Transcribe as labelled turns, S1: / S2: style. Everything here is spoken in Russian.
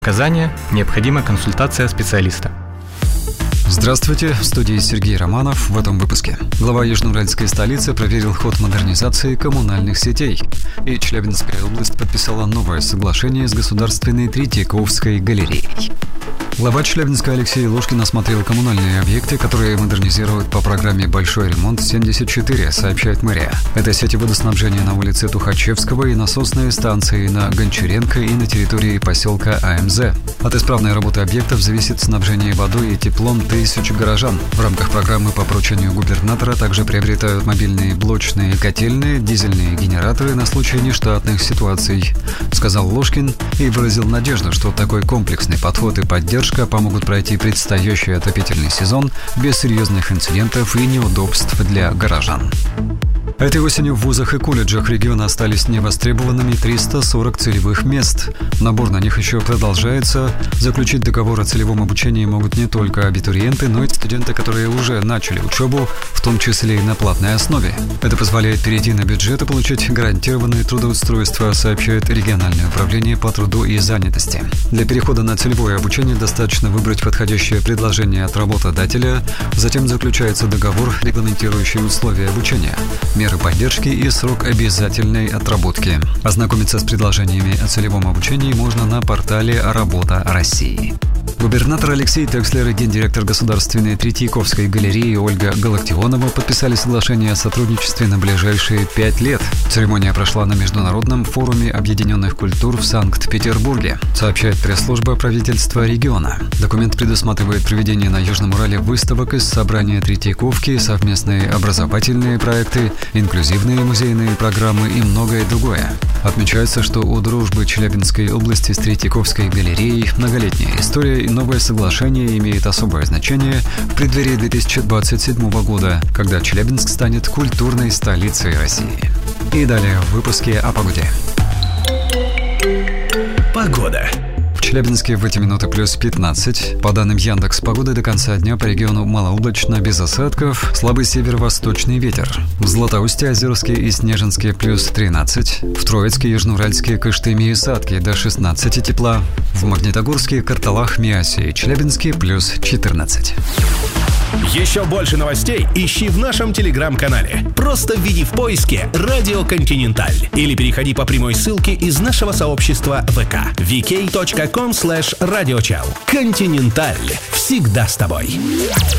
S1: Оказание необходима консультация специалиста.
S2: Здравствуйте, в студии Сергей Романов. В этом выпуске. Глава Южноуральской столицы проверил ход модернизации коммунальных сетей. И Челябинская область подписала новое соглашение с Государственной Третьяковской галереей. Глава Челябинска Алексей Ложкин осмотрел коммунальные объекты, которые модернизируют по программе «Большой ремонт-74», сообщает мэрия. Это сети водоснабжения на улице Тухачевского и насосные станции на Гончаренко и на территории поселка АМЗ. От исправной работы объектов зависит снабжение водой и теплом тысяч горожан. В рамках программы по поручению губернатора также приобретают мобильные блочные котельные, дизельные генераторы на случай нештатных ситуаций, сказал Ложкин и выразил надежду, что такой комплексный подход и поддержка помогут пройти предстоящий отопительный сезон без серьезных инцидентов и неудобств для горожан. Этой осенью в вузах и колледжах региона остались невостребованными 340 целевых мест. Набор на них еще продолжается. Заключить договор о целевом обучении могут не только абитуриенты, но и студенты, которые уже начали учебу, в том числе и на платной основе. Это позволяет перейти на бюджет и получить гарантированное трудоустройство, сообщает региональное управление по труду и занятости. Для перехода на целевое обучение достаточно выбрать подходящее предложение от работодателя, затем заключается договор, регламентирующий условия обучения, меры поддержки и срок обязательной отработки. Ознакомиться с предложениями о целевом обучении можно на портале «Работа России». Губернатор Алексей Текслер и гендиректор Государственной Третьяковской галереи Ольга Галактионова подписали соглашение о сотрудничестве на ближайшие 5 лет. Церемония прошла на Международном форуме объединенных культур в Санкт-Петербурге, сообщает пресс-служба правительства региона. Документ предусматривает проведение на Южном Урале выставок из собрания Третьяковки, совместные образовательные проекты, инклюзивные музейные программы и многое другое. Отмечается, что у дружбы Челябинской области с Третьяковской галереей многолетняя история и новое соглашение имеет особое значение в преддверии 2027 года, когда Челябинск станет культурной столицей России. И далее в выпуске о погоде.
S3: Погода.
S2: В Челябинске в эти минуты плюс 15. По данным Яндекс.Погоды, до конца дня по региону малооблачно, без осадков, слабый северо-восточный ветер. В Златоусте, Озерске и Снежинске плюс 13. В Троицке, Южноуральске, Кыштыме и Сатке до 16 тепла. В Магнитогорске, Карталах, Миасе и Челябинске плюс 14.
S3: Еще больше новостей ищи в нашем телеграм-канале. Просто введи в поиске «Радио Континенталь» или переходи по прямой ссылке из нашего сообщества ВК vk.com/radiochal. Континенталь. Всегда с тобой.